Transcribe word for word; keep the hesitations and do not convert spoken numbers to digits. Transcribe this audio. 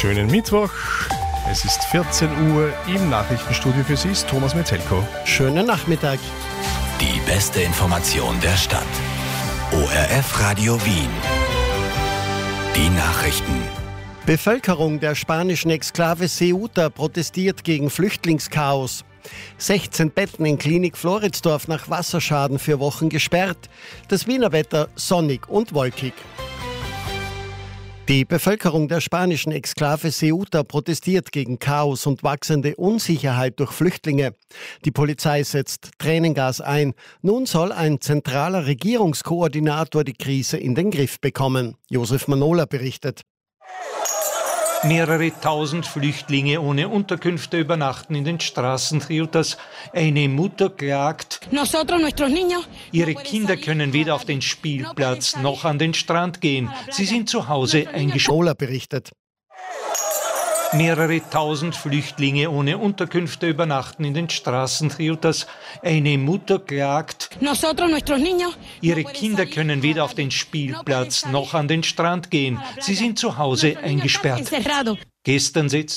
Schönen Mittwoch. Es ist vierzehn Uhr. Im Nachrichtenstudio für Sie ist Thomas Metzelko. Schönen Nachmittag. Die beste Information der Stadt. O R F Radio Wien. Die Nachrichten. Bevölkerung der spanischen Exklave Ceuta protestiert gegen Flüchtlingschaos. sechzehn Betten in Klinik Floridsdorf nach Wasserschaden für Wochen gesperrt. Das Wiener Wetter sonnig und wolkig. Die Bevölkerung der spanischen Exklave Ceuta protestiert gegen Chaos und wachsende Unsicherheit durch Flüchtlinge. Die Polizei setzt Tränengas ein. Nun soll ein zentraler Regierungskoordinator die Krise in den Griff bekommen. Josef Manola berichtet. Mehrere tausend Flüchtlinge ohne Unterkünfte übernachten in den Straßen Ceutas. Eine Mutter klagt, ihre Kinder können weder auf den Spielplatz noch an den Strand gehen. Sie sind zu Hause eingesperrt. berichtet. Mehrere tausend Flüchtlinge ohne Unterkünfte übernachten in den Straßen Ceutas. Eine Mutter klagt, ihre Kinder können weder auf den Spielplatz noch an den Strand gehen. Sie sind zu Hause eingesperrt. Gestern setzten